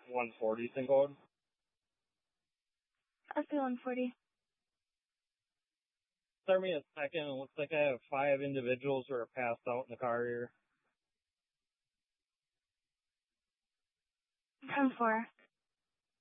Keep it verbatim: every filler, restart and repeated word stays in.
one forty SIN code. Let's do one forty. Start me a second. It looks like I have five individuals who are passed out in the car here. ten four.